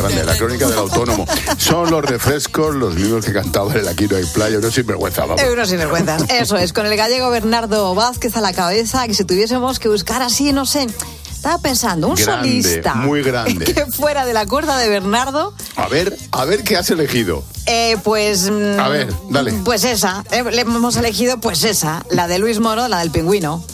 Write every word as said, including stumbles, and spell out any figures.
grande, la crónica del autónomo. Son los refrescos los mismos que cantaban en Aquí no hay playa, unos sinvergüenza, vamos. Unos sinvergüenzas, eso es, con el gallego Bernardo Vázquez a la cabeza, que si tuviésemos que buscar así, no sé... Estaba pensando, un grande, solista muy grande, que fuera de la cuerda de Bernardo. A ver, a ver qué has elegido. Eh, pues... A ver, dale. Pues esa, eh, le hemos elegido pues esa, la de Luis Moro, la del Pingüino.